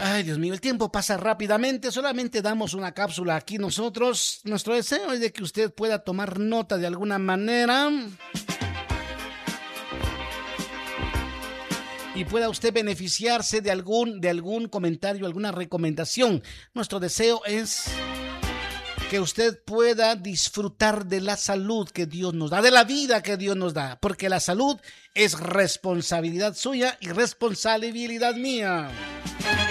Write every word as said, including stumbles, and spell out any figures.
Ay, Dios mío, el tiempo pasa rápidamente, solamente damos una cápsula aquí nosotros. Nuestro deseo es de que usted pueda tomar nota de alguna manera y pueda usted beneficiarse de algún, de algún comentario, alguna recomendación. Nuestro deseo es que usted pueda disfrutar de la salud que Dios nos da, de la vida que Dios nos da, porque la salud es responsabilidad suya y responsabilidad mía.